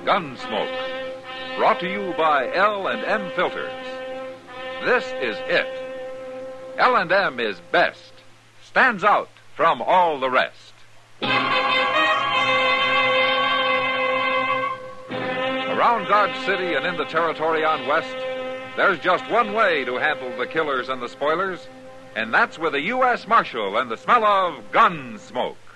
Gunsmoke. Brought to you by L&M Filters. This is it. L&M is best. Stands out from all the rest. Around Dodge City and in the territory on West, there's just one way to handle the killers and the spoilers, and that's with a U.S. Marshal and the smell of Gunsmoke.